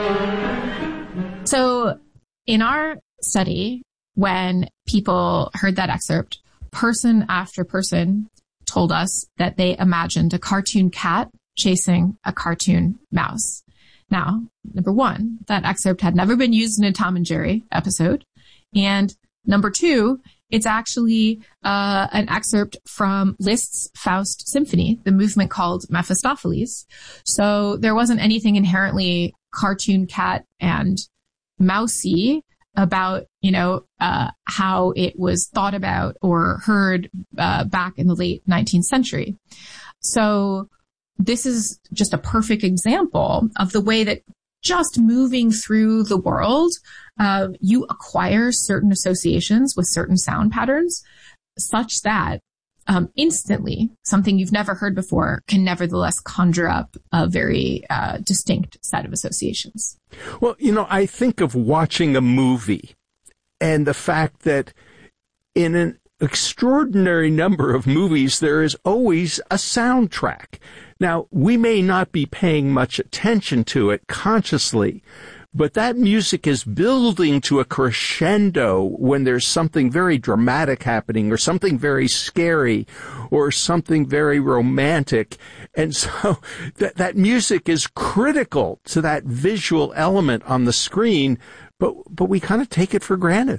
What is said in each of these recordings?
So in our study, when people heard that excerpt, person after person told us that they imagined a cartoon cat chasing a cartoon mouse. Now, number one, that excerpt had never been used in a Tom and Jerry episode. And number two, it's actually an excerpt from Liszt's Faust Symphony, the movement called Mephistopheles. So there wasn't anything inherently cartoon cat and mousy about, how it was thought about or heard back in the late 19th century. So this is just a perfect example of the way that just moving through the world, you acquire certain associations with certain sound patterns such that instantly something you've never heard before can nevertheless conjure up a very distinct set of associations. Well, I think of watching a movie and the fact that in an extraordinary number of movies, there is always a soundtrack. Now, we may not be paying much attention to it consciously, but that music is building to a crescendo when there's something very dramatic happening or something very scary or something very romantic. And so that music is critical to that visual element on the screen, but we kind of take it for granted.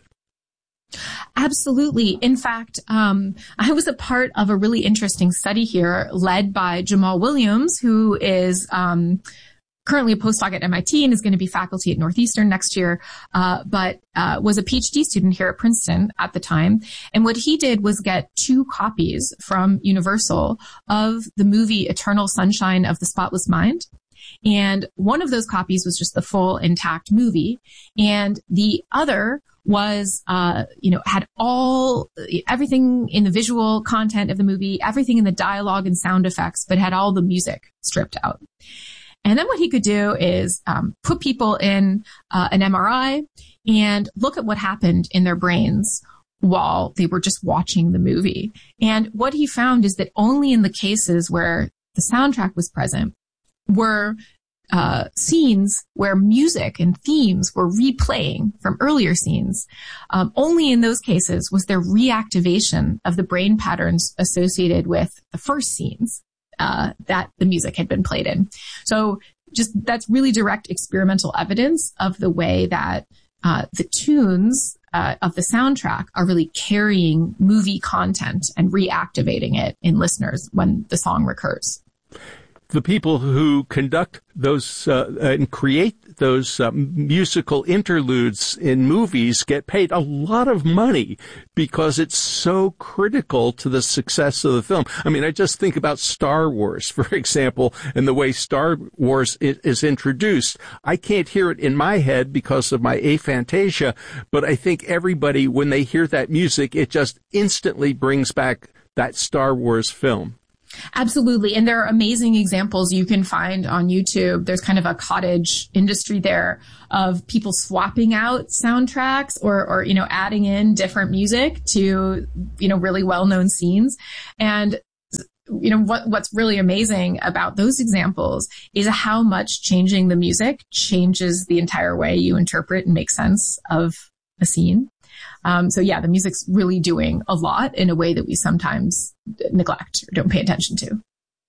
Absolutely. In fact, I was a part of a really interesting study here led by Jamal Williams, who is currently a postdoc at MIT and is going to be faculty at Northeastern next year, but was a PhD student here at Princeton at the time. And what he did was get 2 copies from Universal of the movie Eternal Sunshine of the Spotless Mind. And one of those copies was just the full intact movie. And the other was, had everything in the visual content of the movie, everything in the dialogue and sound effects, but had all the music stripped out. And then what he could do is put people in an MRI and look at what happened in their brains while they were just watching the movie. And what he found is that only in the cases where the soundtrack was present were scenes where music and themes were replaying from earlier scenes. Only in those cases was there reactivation of the brain patterns associated with the first scenes that the music had been played in. So that's really direct experimental evidence of the way that the tunes of the soundtrack are really carrying movie content and reactivating it in listeners when the song recurs. The people who conduct those and create those musical interludes in movies get paid a lot of money because it's so critical to the success of the film. I mean, I just think about Star Wars, for example, and the way Star Wars is introduced. I can't hear it in my head because of my aphantasia, but I think everybody, when they hear that music, it just instantly brings back that Star Wars film. Absolutely. And there are amazing examples you can find on YouTube. There's kind of a cottage industry there of people swapping out soundtracks or adding in different music to, really well-known scenes. And, what's really amazing about those examples is how much changing the music changes the entire way you interpret and make sense of a scene. The music's really doing a lot in a way that we sometimes neglect or don't pay attention to.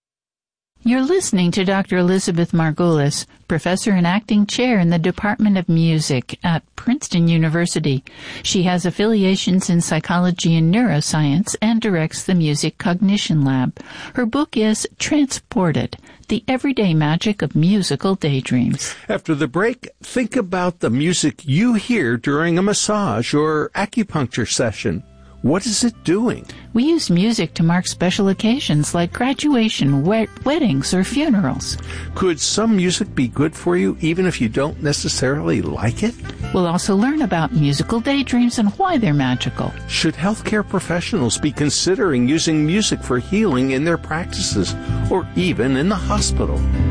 You're listening to Dr. Elizabeth Margulis, professor and acting chair in the Department of Music at Princeton University. She has affiliations in psychology and neuroscience and directs the Music Cognition Lab. Her book is Transported, The Everyday Magic of Musical Daydreams. After the break, think about the music you hear during a massage or acupuncture session. What is it doing? We use music to mark special occasions like graduation, weddings, or funerals. Could some music be good for you even if you don't necessarily like it? We'll also learn about musical daydreams and why they're magical. Should healthcare professionals be considering using music for healing in their practices or even in the hospital?